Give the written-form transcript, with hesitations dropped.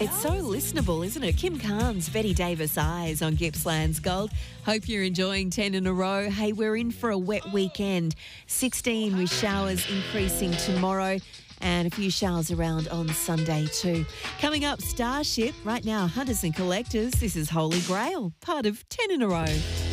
It's so listenable, isn't it? Kim Carnes, Betty Davis Eyes on Gippsland's Gold. Hope you're enjoying 10 in a row. Hey, we're in for a wet weekend. 16 with showers increasing tomorrow and a few showers around on Sunday too. Coming up, Starship. Right now, Hunters and Collectors. This is Holy Grail, part of 10 in a row.